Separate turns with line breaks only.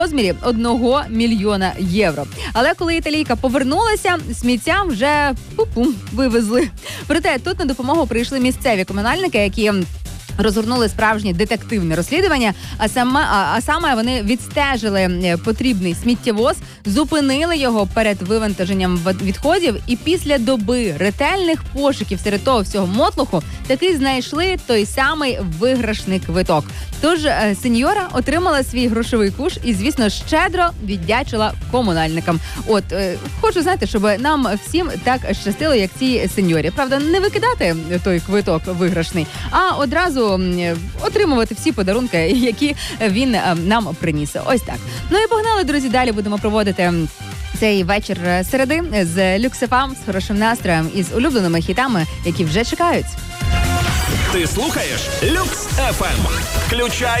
розмірі 1 мільйона євро. Але коли італійка повернулася, сміття вже вивезли. Проте тут на допомогу прийшли місцеві комунальники, які розгорнули справжнє детективне розслідування, а саме вони відстежили потрібний сміттєвоз, зупинили його перед вивантаженням відходів і після доби ретельних пошуків серед того всього мотлуху таки знайшли той самий виграшний квиток. Тож сеньора отримала свій грошовий куш і, звісно, щедро віддячила комунальникам. Хочу, знаєте, щоб нам всім так щастило, як цій сеньорі. Правда, не викидати той квиток виграшний, а одразу отримувати всі подарунки, які він нам приніс. Ось так. Ну і погнали, друзі, далі будемо проводити цей вечір середи з Luxe FM, з хорошим настроєм і з улюбленими хітами, які вже чекають.
Ти слухаєш Люкс FM. Включай